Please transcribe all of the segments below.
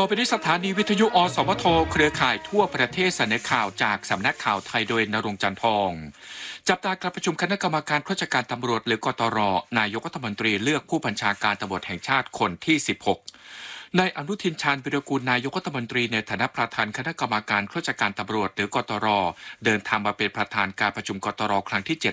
ต่อไปนี้สถานีวิทยุอสมทเครือข่ายทั่วประเทศเสนอข่าวจากสำนักข่าวไทยโดยณรงค์จันทร์ทองจับตาการประชุมคณะกรรมการข้าราชการตำรวจหรือกตรนายกรัฐมนตรีเลือกผู้บัญชาการตำรวจแห่งชาติคนที่ 16นายอนุทินชาญวิรากูลนายกรัฐมนตรีในฐานะประธานคณะกรรมการข้าราชการตำรวจหรือกตรเดินทางมาเป็นประธานการประชุมกตรครั้งที่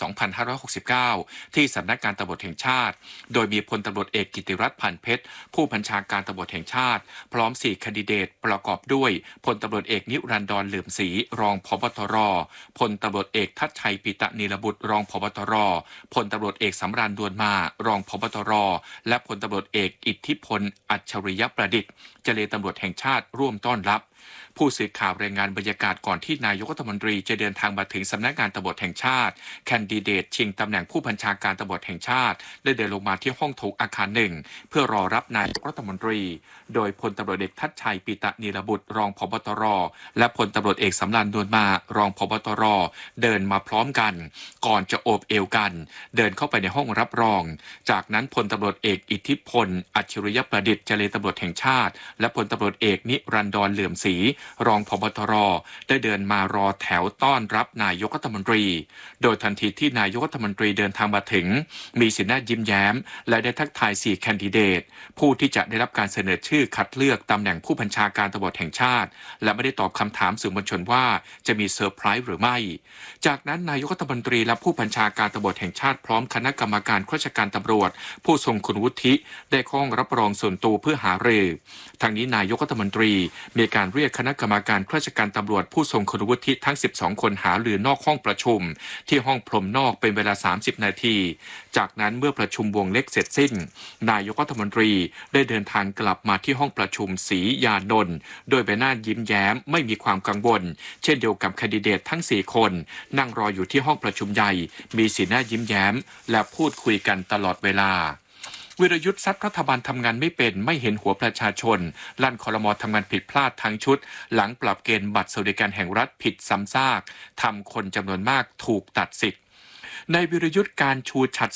7/2569 ที่สำนักงานตำรวจแห่งชาติโดยมีพลตำรวจเอกกิติรัตน์ พันเพชรผู้บัญชาการตำรวจแห่งชาติพร้อม4แคนดิเดตประกอบด้วยพลตำรวจเอกนิรันดร เหลื่อมศรีรองผบตรพลตำรวจเอกทัชชัยปิตะนีรบุตรรองผบตรพลตำรวจเอกสำราญ ดวนมารองผบตรและพลตำรวจเอกอิทธิพลอัจฉริยประดิษฐ์เจรตำรวจแห่งชาติร่วมต้อนรับผู้สื่อข่าวรายงานบรรยากาศก่อนที่นายกรัฐมนตรีจะเดินทางมาถึงสำนักงานตำรวจแห่งชาติแคนดิเดตชิงตำแหน่งผู้บัญชาการตำรวจแห่งชาติได้เดินลงมาที่ห้องโถงอาคารหนึ่งเพื่อรอรับนายกรัฐมนตรีโดยพลตำรวจเอกทัชชัยปิตะนีรบุตรรองผบตรและพลตำรวจเอกสำราญ ดวนมารองผบตรเดินมาพร้อมกันก่อนจะโอบเอวกันเดินเข้าไปในห้องรับรองจากนั้นพลตำรวจเอกอิทธิพลอัจฉริยประดิษฐ์เจรตำรวจแห่งชาติและพลตำรวจเอกนิรันดร เหลื่อมศรีรองผบตรได้เดินมารอแถวต้อนรับนายกรัฐมนตรีโดยทันทีที่นายกรัฐมนตรีเดินทางมาถึงมีสีหน้ายิ้มแย้มและได้ทักทาย4แคนดิเดตผู้ที่จะได้รับการเสนอชื่อคัดเลือกตำแหน่งผู้บัญชาการตำรวจแห่งชาติและไม่ได้ตอบคำถามสื่อมวลชนว่าจะมีเซอร์ไพรส์หรือไม่จากนั้นนายกรัฐมนตรีและผู้บัญชาการตำรวจแห่งชาติพร้อมคณะกรรมการข้าราชการตำรวจผู้ทรงคุณวุฒิได้เข้าห้องรับรองส่วนตัวเพื่อหารือทางนี้นายกรัฐมนตรีมีการเรียกคณะกรรมการข้าราชการตำรวจผู้ทรงคุณวุฒิทั้ง12คนหารือนอกห้องประชุมที่ห้องพรมนอกเป็นเวลา30นาทีจากนั้นเมื่อประชุมวงเล็กเสร็จสิ้นนายกรัฐมนตรีได้เดินทางกลับมาที่ห้องประชุมศรียานนท์โดยใบหน้ายิ้มแย้มไม่มีความกังวลเช่นเดียวกับแคนดิเดตทั้ง4คนนั่งรออยู่ที่ห้องประชุมใหญ่มีสีหน้ายิ้มแย้มและพูดคุยกันตลอดเวลาวิรยุทธ์ซัดรัฐบาลทำงานไม่เป็นไม่เห็นหัวประชาชนลั่นครม.ทำงานผิดพลาดทั้งชุดหลังปรับเกณฑ์บัตรสวัสดิการแห่งรัฐผิดซ้ำซากทำคนจำนวนมากถูกตัดสิทธิ์ในวิรยุทธ์การชูฉัตร